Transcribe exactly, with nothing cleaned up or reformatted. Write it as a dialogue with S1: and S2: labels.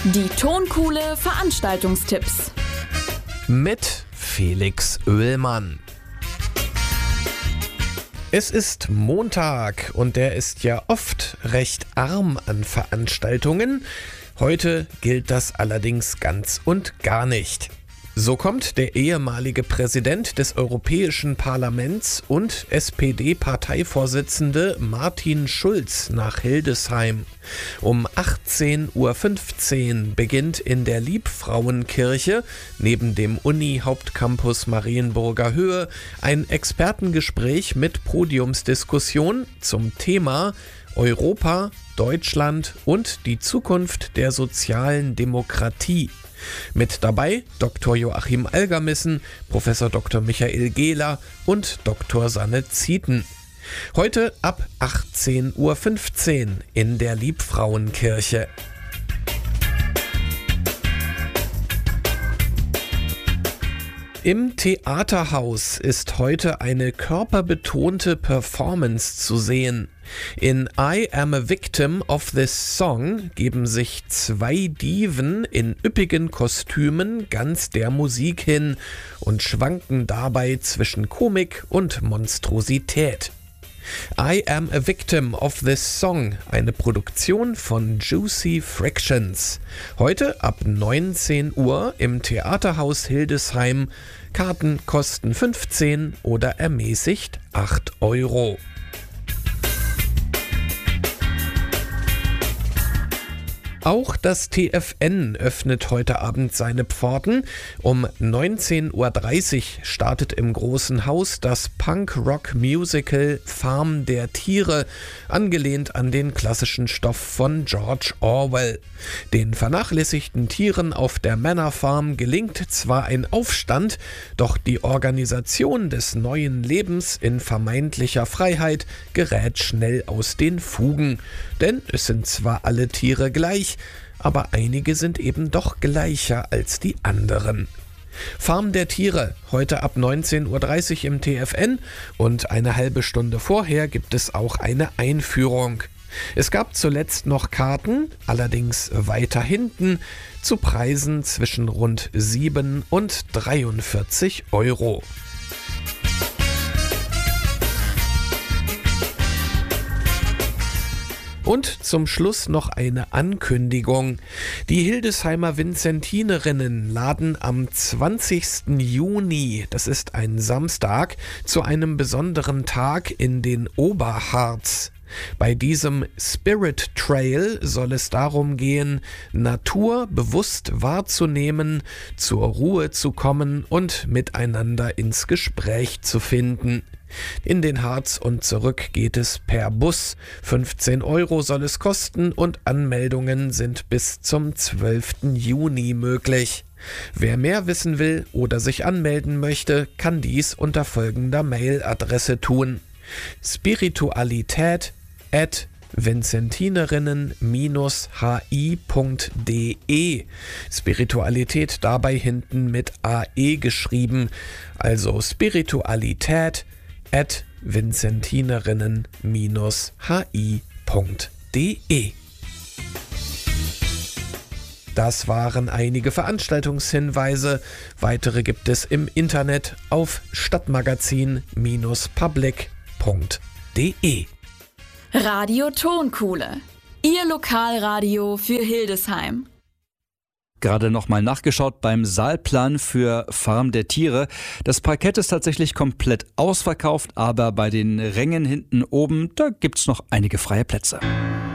S1: Die Tonkuhle Veranstaltungstipps
S2: mit Felix Oehlmann. Es ist Montag und der ist ja oft recht arm an Veranstaltungen. Heute gilt das allerdings ganz und gar nicht. So kommt der ehemalige Präsident des Europäischen Parlaments und S P D-Parteivorsitzende Martin Schulz nach Hildesheim. Um achtzehn Uhr fünfzehn beginnt in der Liebfrauenkirche neben dem Uni-Hauptcampus Marienburger Höhe ein Expertengespräch mit Podiumsdiskussion zum Thema Europa, Deutschland und die Zukunft der sozialen Demokratie. Mit dabei Doktor Joachim Algermissen, Professor Doktor Michael Gehler und Doktor Sanne Zieten. Heute ab achtzehn Uhr fünfzehn in der Liebfrauenkirche. Im Theaterhaus ist heute eine körperbetonte Performance zu sehen. In I Am a Victim of This Song geben sich zwei Diven in üppigen Kostümen ganz der Musik hin und schwanken dabei zwischen Komik und Monstrosität. I Am a Victim of This Song, eine Produktion von Juicy Frictions. Heute ab neunzehn Uhr im Theaterhaus Hildesheim. Karten kosten fünfzehn oder ermäßigt acht Euro. Auch das T F N öffnet heute Abend seine Pforten. Um neunzehn Uhr dreißig startet im Großen Haus das Punk-Rock-Musical Farm der Tiere, angelehnt an den klassischen Stoff von George Orwell. Den vernachlässigten Tieren auf der Manor Farm gelingt zwar ein Aufstand, doch die Organisation des neuen Lebens in vermeintlicher Freiheit gerät schnell aus den Fugen. Denn es sind zwar alle Tiere gleich, aber einige sind eben doch gleicher als die anderen. Farm der Tiere, heute ab neunzehn Uhr dreißig im T F N und eine halbe Stunde vorher gibt es auch eine Einführung. Es gab zuletzt noch Karten, allerdings weiter hinten, zu Preisen zwischen rund sieben und dreiundvierzig Euro. Und zum Schluss noch eine Ankündigung. Die Hildesheimer Vinzentinerinnen laden am zwanzigsten Juni, das ist ein Samstag, zu einem besonderen Tag in den Oberharz. Bei diesem Spirit Trail soll es darum gehen, Natur bewusst wahrzunehmen, zur Ruhe zu kommen und miteinander ins Gespräch zu finden. In den Harz und zurück geht es per Bus. fünfzehn Euro soll es kosten und Anmeldungen sind bis zum zwölften Juni möglich. Wer mehr wissen will oder sich anmelden möchte, kann dies unter folgender Mailadresse tun: spiritualität at vinzentinerinnen Bindestrich hi punkt de. Spiritualität dabei hinten mit A E geschrieben, also Spiritualität at vinzentinerinnen Bindestrich hi punkt de. Das waren einige Veranstaltungshinweise. Weitere gibt es im Internet auf stadtmagazin Bindestrich public punkt de.
S1: Radio Tonkuhle, Ihr Lokalradio für Hildesheim.
S3: Gerade nochmal nachgeschaut beim Saalplan für Farm der Tiere. Das Parkett ist tatsächlich komplett ausverkauft, aber bei den Rängen hinten oben, da gibt's noch einige freie Plätze.